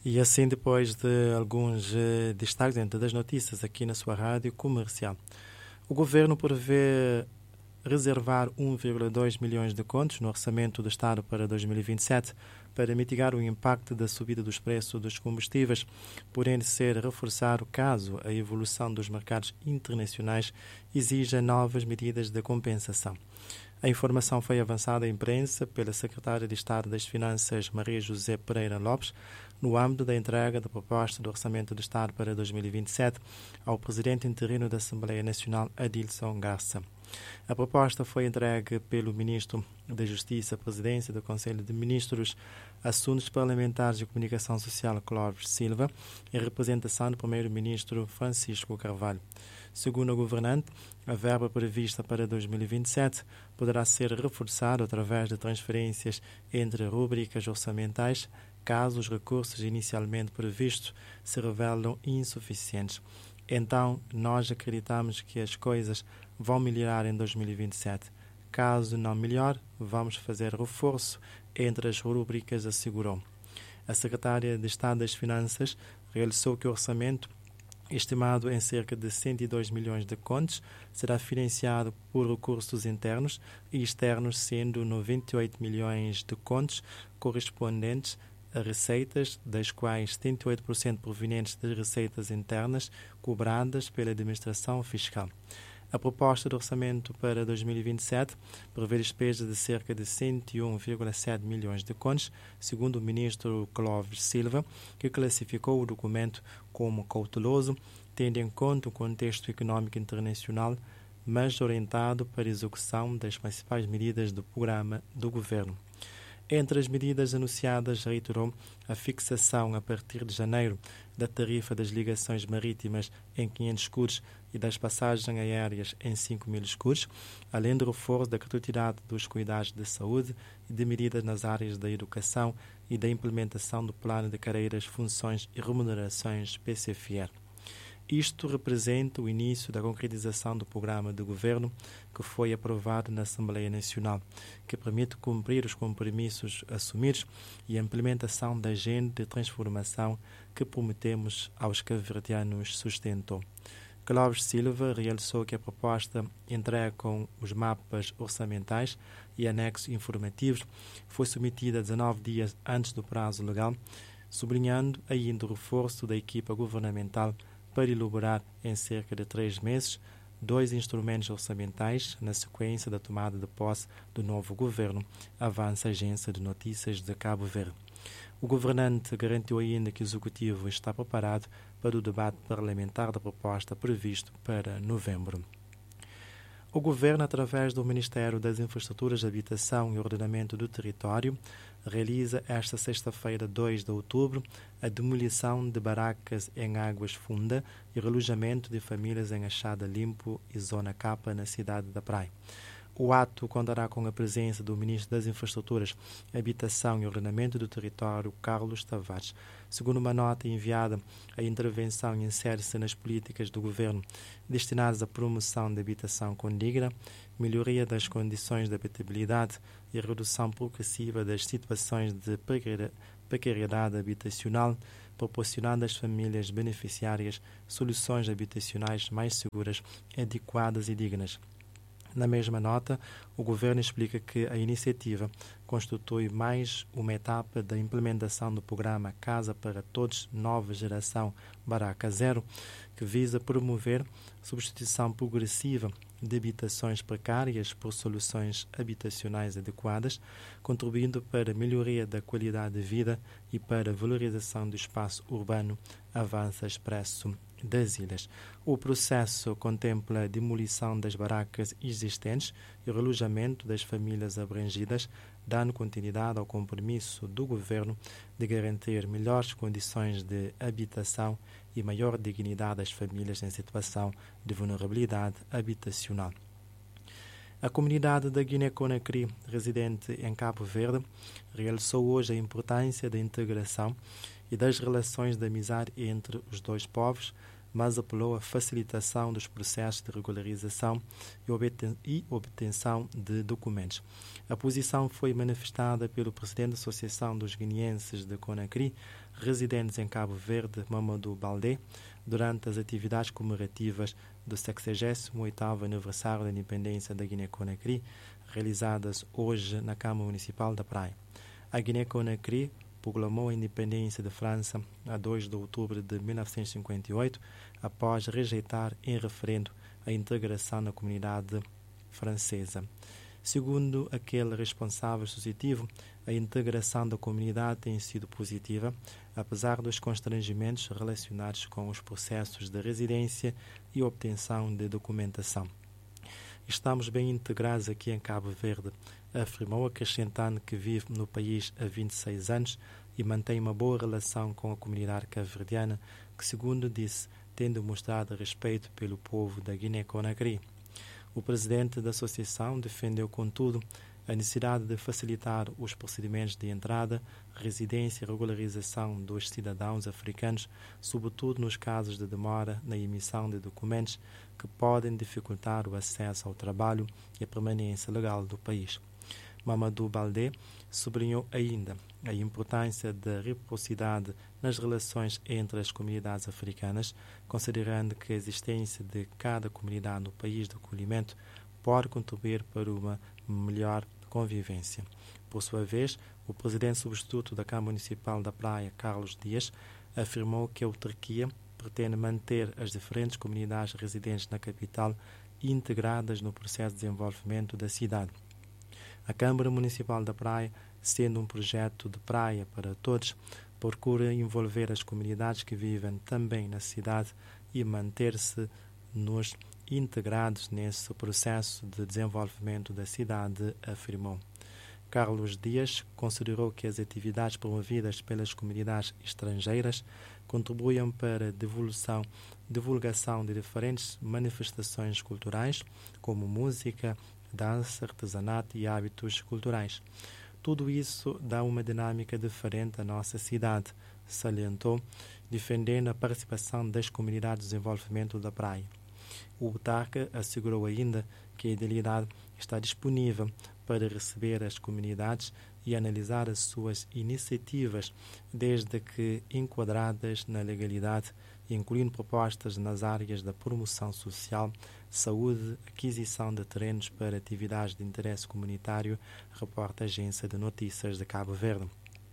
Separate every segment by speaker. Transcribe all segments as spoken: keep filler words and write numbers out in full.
Speaker 1: E assim, depois de alguns eh, destaques dentro das notícias aqui na sua rádio comercial, o governo prevê reservar um vírgula dois milhões de contos no orçamento do Estado para dois mil e vinte e sete para mitigar o impacto da subida dos preços dos combustíveis, porém ser reforçado caso a evolução dos mercados internacionais exija novas medidas de compensação. A informação foi avançada à imprensa pela secretária de Estado das Finanças, Maria José Pereira Lopes, no âmbito da entrega da proposta do Orçamento do Estado para dois mil e vinte e sete ao presidente interino da Assembleia Nacional, Adilson Garça. A proposta foi entregue pelo Ministro da Justiça à Presidência do Conselho de Ministros, Assuntos Parlamentares e Comunicação Social, Clóvis Silva, em representação do Primeiro-Ministro Francisco Carvalho. Segundo o governante, a verba prevista para dois mil e vinte e sete poderá ser reforçada através de transferências entre rúbricas orçamentais, caso os recursos inicialmente previstos se revelam insuficientes. Então, nós acreditamos que as coisas vão melhorar em dois mil e vinte e sete. Caso não melhore, vamos fazer reforço entre as rúbricas, assegurou. A secretária de Estado das Finanças realçou que o orçamento, estimado em cerca de cento e dois milhões de contos, será financiado por recursos internos e externos, sendo noventa e oito milhões de contos correspondentes a receitas, das quais setenta e oito por cento provenientes das receitas internas cobradas pela administração fiscal. A proposta de orçamento para dois mil e vinte e sete prevê despesas de cerca de cento e um vírgula sete milhões de contos, segundo o ministro Clóvis Silva, que classificou o documento como cauteloso, tendo em conta o contexto econômico internacional, mas orientado para a execução das principais medidas do programa do governo. Entre as medidas anunciadas, reiterou a fixação a partir de janeiro da tarifa das ligações marítimas em quinhentos escudos e das passagens aéreas em cinco mil escudos, além do reforço da gratuidade dos cuidados de saúde e de medidas nas áreas da educação e da implementação do plano de carreiras, funções e remunerações P C F R. Isto representa o início da concretização do programa de governo que foi aprovado na Assembleia Nacional, que permite cumprir os compromissos assumidos e a implementação da agenda de transformação que prometemos aos cabo-verdianos, sustentou. Clóvis Silva realçou que a proposta entregue com os mapas orçamentais e anexos informativos foi submetida dezenove dias antes do prazo legal, sublinhando ainda o reforço da equipa governamental para elaborar em cerca de três meses dois instrumentos orçamentais na sequência da tomada de posse do novo governo, avança a agência de notícias de Cabo Verde. O governante garantiu ainda que o Executivo está preparado para o debate parlamentar da proposta previsto para novembro. O Governo, através do Ministério das Infraestruturas, Habitação e Ordenamento do Território, realiza esta sexta-feira, dois de outubro, a demolição de barracas em Águas Funda e relojamento de famílias em Achada Limpo e Zona Capa, na cidade da Praia. O ato contará com a presença do Ministro das Infraestruturas, Habitação e Ordenamento do Território, Carlos Tavares. Segundo uma nota enviada, a intervenção insere-se nas políticas do Governo destinadas à promoção da habitação condigna, melhoria das condições de habitabilidade e a redução progressiva das situações de precariedade habitacional, proporcionando às famílias beneficiárias soluções habitacionais mais seguras, adequadas e dignas. Na mesma nota, o Governo explica que a iniciativa constitui mais uma etapa da implementação do programa Casa para Todos Nova Geração Barraca Zero, que visa promover a substituição progressiva de habitações precárias por soluções habitacionais adequadas, contribuindo para a melhoria da qualidade de vida e para a valorização do espaço urbano, avança Expresso das Ilhas. O processo contempla a demolição das barracas existentes e o relojamento das famílias abrangidas, dando continuidade ao compromisso do Governo de garantir melhores condições de habitação e maior dignidade às famílias em situação de vulnerabilidade habitacional. A comunidade da Guiné-Conakry, residente em Cabo Verde, realçou hoje a importância da integração e das relações de amizade entre os dois povos, mas apelou à facilitação dos processos de regularização e obtenção de documentos. A posição foi manifestada pelo presidente da Associação dos Guineenses de Conakry, residentes em Cabo Verde, Mamadou Baldé, durante as atividades comemorativas do sexagésimo oitavo aniversário da independência da Guiné-Conakry, realizadas hoje na Câmara Municipal da Praia. A Guiné-Conakry proclamou a independência da França a dois de outubro de mil novecentos e cinquenta e oito, após rejeitar em referendo a integração na comunidade francesa. Segundo aquele responsável associativo, a integração da comunidade tem sido positiva, apesar dos constrangimentos relacionados com os processos de residência e obtenção de documentação. Estamos bem integrados aqui em Cabo Verde, afirmou, acrescentando que vive no país há vinte e seis anos e mantém uma boa relação com a comunidade cabo-verdiana, que, segundo disse, tem demonstrado respeito pelo povo da Guiné-Conakry. O presidente da associação defendeu, contudo, a necessidade de facilitar os procedimentos de entrada, residência e regularização dos cidadãos africanos, sobretudo nos casos de demora na emissão de documentos que podem dificultar o acesso ao trabalho e a permanência legal do país. Mamadou Baldé sublinhou ainda a importância da reciprocidade nas relações entre as comunidades africanas, considerando que a existência de cada comunidade no país de acolhimento pode contribuir para uma melhor convivência. Por sua vez, o presidente substituto da Câmara Municipal da Praia, Carlos Dias, afirmou que a autarquia pretende manter as diferentes comunidades residentes na capital integradas no processo de desenvolvimento da cidade. A Câmara Municipal da Praia, sendo um projeto de praia para todos, procura envolver as comunidades que vivem também na cidade e manter-se nos integrados nesse processo de desenvolvimento da cidade, afirmou. Carlos Dias considerou que as atividades promovidas pelas comunidades estrangeiras contribuem para a divulgação, divulgação de diferentes manifestações culturais, como música, dança, artesanato e hábitos culturais. Tudo isso dá uma dinâmica diferente à nossa cidade, salientou, defendendo a participação das comunidades de desenvolvimento da praia. O autarca assegurou ainda que a idealidade está disponível para receber as comunidades e analisar as suas iniciativas, desde que enquadradas na legalidade, incluindo propostas nas áreas da promoção social, saúde, aquisição de terrenos para atividades de interesse comunitário, reporta a Agência de Notícias de Cabo Verde.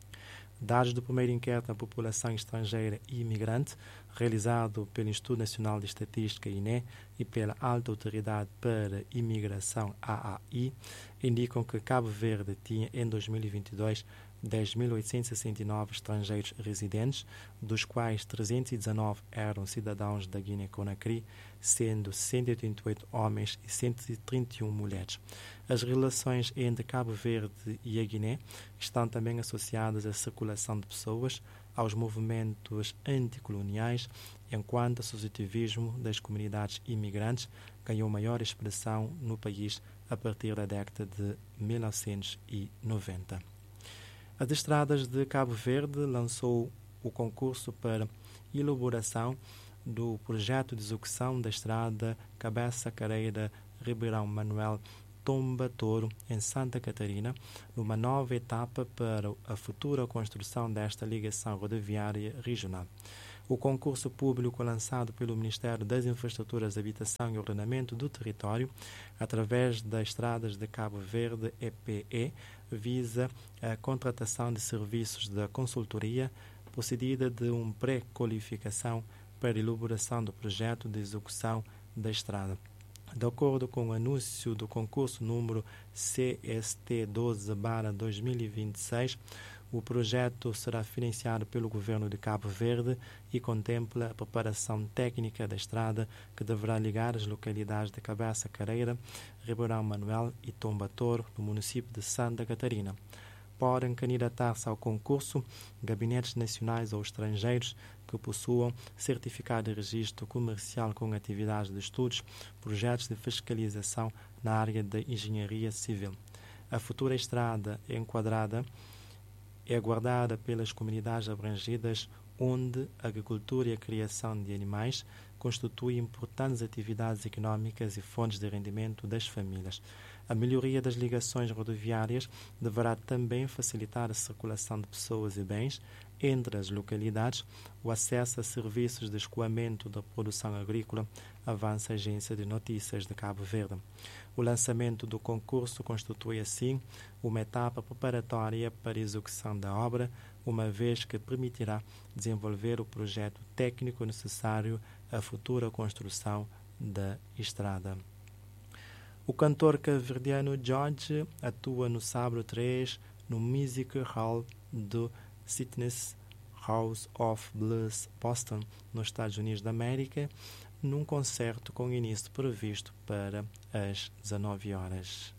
Speaker 1: Dados do primeiro inquérito à população estrangeira e imigrante, realizado pelo Instituto Nacional de Estatística, I N E, e pela Alta Autoridade para Imigração, A A I, indicam que Cabo Verde tinha, em dois mil e vinte e dois, dez mil oitocentos e sessenta e nove estrangeiros residentes, dos quais trezentos e dezanove eram cidadãos da Guiné-Conakry, sendo cento e oitenta e oito homens e cento e trinta e uma mulheres. As relações entre Cabo Verde e a Guiné estão também associadas à circulação de pessoas, aos movimentos anticoloniais, enquanto o associativismo das comunidades imigrantes ganhou maior expressão no país a partir da década de mil novecentos e noventa. As Estradas de Cabo Verde lançou o concurso para elaboração do projeto de execução da estrada Cabeça Careira Ribeirão Manuel Tomba Toro, em Santa Catarina, numa nova etapa para a futura construção desta ligação rodoviária regional. O concurso público lançado pelo Ministério das Infraestruturas, Habitação e Ordenamento do Território, através das Estradas de Cabo Verde, E P E, visa a contratação de serviços da consultoria, procedida de uma pré-qualificação para a elaboração do projeto de execução da estrada. De acordo com o anúncio do concurso número C S T doze barra dois mil e vinte e seis, o projeto será financiado pelo governo de Cabo Verde e contempla a preparação técnica da estrada que deverá ligar as localidades de Cabeça Careira, Ribeirão Manuel e Tomba Toro, no município de Santa Catarina. Podem candidatar-se ao concurso gabinetes nacionais ou estrangeiros que possuam certificado de registro comercial com atividades de estudos, projetos de fiscalização na área da engenharia civil. A futura estrada enquadrada é aguardada pelas comunidades abrangidas onde a agricultura e a criação de animais constituem importantes atividades económicas e fontes de rendimento das famílias. A melhoria das ligações rodoviárias deverá também facilitar a circulação de pessoas e bens entre as localidades, o acesso a serviços de escoamento da produção agrícola, avança a Agência de Notícias de Cabo Verde. O lançamento do concurso constitui, assim, uma etapa preparatória para a execução da obra, uma vez que permitirá desenvolver o projeto técnico necessário à futura construção da estrada. O cantor cabo-verdiano George atua no sábado três no Music Hall do Sitges House of Blues, Boston, nos Estados Unidos da América, num concerto com início previsto para as dezanove horas.